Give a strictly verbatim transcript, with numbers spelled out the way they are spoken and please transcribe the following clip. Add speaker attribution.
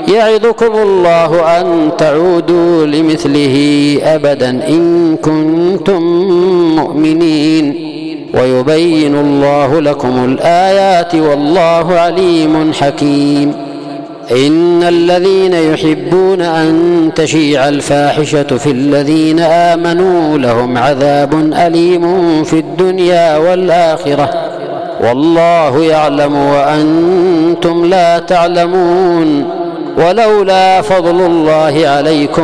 Speaker 1: يعظكم الله أن تعودوا لمثله أبدا إن كنتم مؤمنين ويبين الله لكم الآيات والله عليم حكيم. إن الذين يحبون أن تشيع الفاحشة في الذين آمنوا لهم عذاب أليم في الدنيا والآخرة والله يعلم وأنتم لا تعلمون. ولولا فضل الله عليكم